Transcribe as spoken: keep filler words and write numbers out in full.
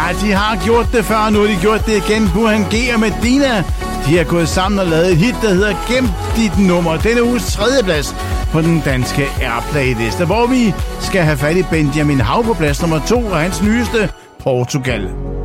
de har gjort det før, nu har de gjort det igen. Burhan G og Medina, de har gået sammen og lavet et hit, der hedder Gem dit nummer. Denne uges tredje plads på den danske Airplay-liste, hvor vi skal have fat i Benjamin Hav på plads nummer to og hans nyeste Portugal.